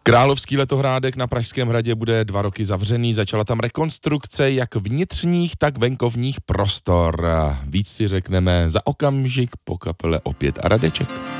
Královský letohrádek na Pražském hradě bude 2 roky zavřený. Začala tam rekonstrukce jak vnitřních, tak venkovních prostor. Víc si řekneme za okamžik po kapele Opět a Radeček.